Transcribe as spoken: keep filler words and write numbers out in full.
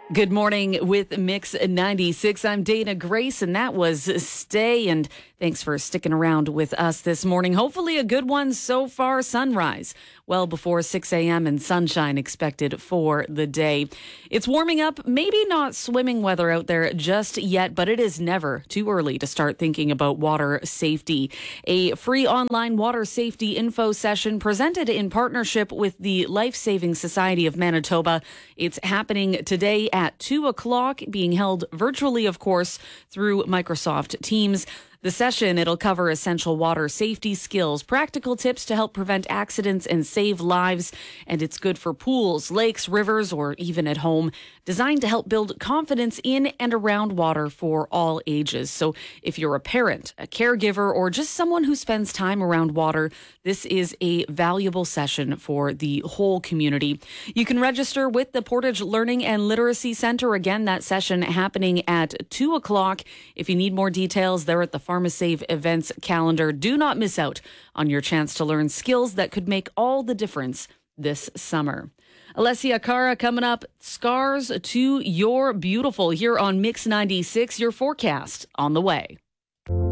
Good morning with Mix ninety-six. I'm Dana Grace, and that was Stay. And thanks for sticking around with us this morning. Hopefully a good one so far. Sunrise well before six a.m. and sunshine expected for the day. It's warming up, maybe not swimming weather out there just yet, but it is never too early to start thinking about water safety. A free online water safety info session presented in partnership with the Life Saving Society of Manitoba. It's happening today at two o'clock, being held virtually, of course, through Microsoft Teams. The session, it'll cover essential water safety skills, practical tips to help prevent accidents and save lives. And it's good for pools, lakes, rivers, or even at home, designed to help build confidence in and around water for all ages. So if you're a parent, a caregiver, or just someone who spends time around water, this is a valuable session for the whole community. You can register with the Portage Learning and Literacy Center. Again, that session happening at two o'clock. If you need more details, they're at the PharmaSave events calendar. Do not miss out on your chance to learn skills that could make all the difference this summer. Alessia Cara coming up. Scars to Your Beautiful here on Mix ninety-six. Your forecast on the way.